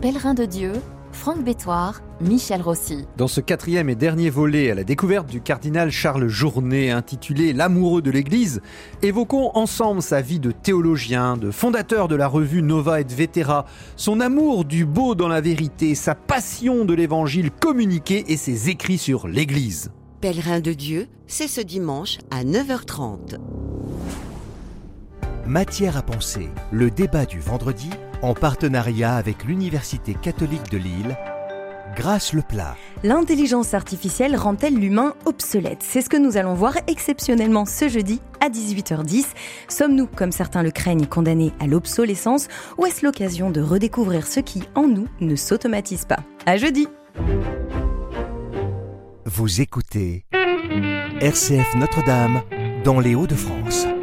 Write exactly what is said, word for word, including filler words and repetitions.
Pèlerins de Dieu, Franck Bétoir, Michel Rossi. Dans ce quatrième et dernier volet à la découverte du cardinal Charles Journet, intitulé L'amoureux de l'Église, évoquons ensemble sa vie de théologien, de fondateur de la revue Nova et Vetera, son amour du beau dans la vérité, sa passion de l'évangile communiqué et ses écrits sur l'Église. Pèlerins de Dieu, c'est ce dimanche à neuf heures trente. Matière à penser, le débat du vendredi, en partenariat avec l'Université catholique de Lille, Grâce Leplat. L'intelligence artificielle rend-elle l'humain obsolète ? C'est ce que nous allons voir exceptionnellement ce jeudi à dix-huit heures dix. Sommes-nous, comme certains le craignent, condamnés à l'obsolescence, ou est-ce l'occasion de redécouvrir ce qui, en nous, ne s'automatise pas ? À jeudi ! Vous écoutez R C F Notre-Dame dans les Hauts-de-France.